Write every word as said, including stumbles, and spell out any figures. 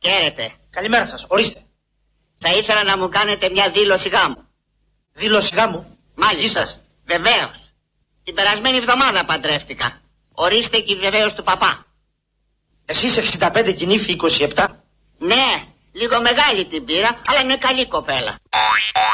Χαίρετε. Καλημέρα σας, ορίστε. Θα ήθελα να μου κάνετε μια δήλωση γάμου. Δήλωση γάμου? Μάλιστα. Βεβαίως. Την περασμένη εβδομάδα παντρεύτηκα. Ορίστε και η βεβαίως του παπά. Εσείς εξήντα πέντε και η νύφη είκοσι επτά. Ναι, λίγο μεγάλη την πήρα, αλλά είναι καλή κοπέλα.